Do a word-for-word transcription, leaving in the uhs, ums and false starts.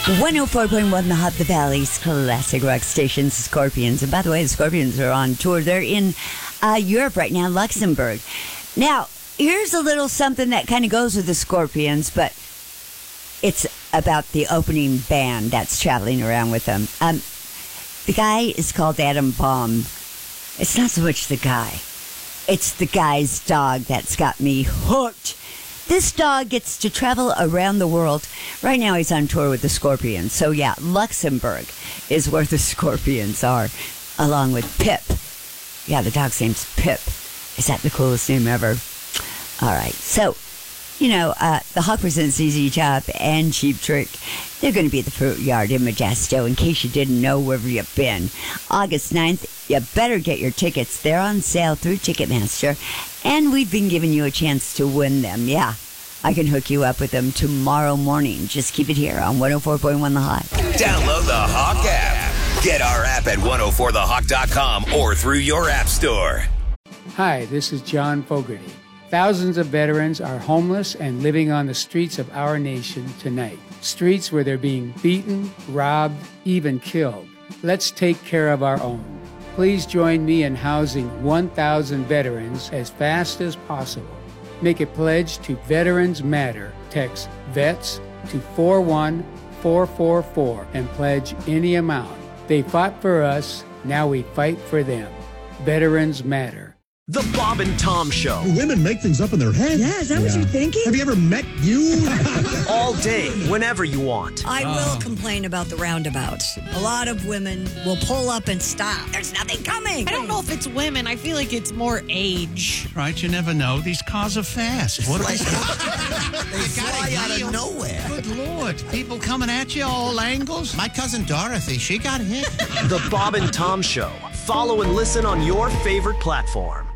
one oh four point one The Hot, the Valley's classic rock stations, Scorpions. And by the way, the Scorpions are on tour. They're in uh, Europe right now, Luxembourg. Now, here's a little something that kind of goes with the Scorpions, but it's about the opening band that's traveling around with them. Um, the guy is called Adam Baum. It's not so much the guy. It's the guy's dog that's got me hooked. This dog gets to travel around the world. Right now he's on tour with the Scorpions. So yeah, Luxembourg is where the Scorpions are, along with Pip. Yeah, the dog's name's Pip. Is that the coolest name ever? All right, so, you know, uh, the Hawk presents Easy Top and Cheap Trick. They're going to be at the Fruit Yard in Modesto, in case you didn't know wherever you've been. August ninth, you better get your tickets. They're on sale through Ticketmaster, and we've been giving you a chance to win them. Yeah, I can hook you up with them tomorrow morning. Just keep it here on one oh four point one The Hot. Download the Hawk app. Get our app at one oh four the hawk dot com or through your app store. Hi, this is John Fogerty. Thousands of veterans are homeless and living on the streets of our nation tonight. Streets where they're being beaten, robbed, even killed. Let's take care of our own. Please join me in housing one thousand veterans as fast as possible. Make a pledge to Veterans Matter. Text VETS to four one four four four and pledge any amount. They fought for us, now we fight for them. Veterans Matter. The Bob and Tom Show. Women make things up in their head. Yeah, is that yeah. what you're thinking? Have you ever met you? All day, whenever you want. I oh. will complain about the roundabouts. A lot of women will pull up and stop. There's nothing coming. I don't know if it's women. I feel like it's more age. Right, you never know. These cars are fast. What are they? They fly out of nowhere. Good Lord. People coming at you all angles. My cousin Dorothy, she got hit. The Bob and Tom Show. Follow and listen on your favorite platform.